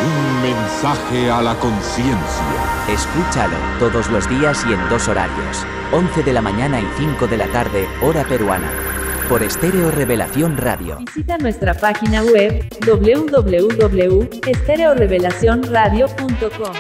Un mensaje a la conciencia. Escúchalo todos los días y en 2 horarios. 11 de la mañana y 5 de la tarde, hora peruana. Por Estéreo Revelación Radio. Visita nuestra página web www.estereorevelacionradio.com.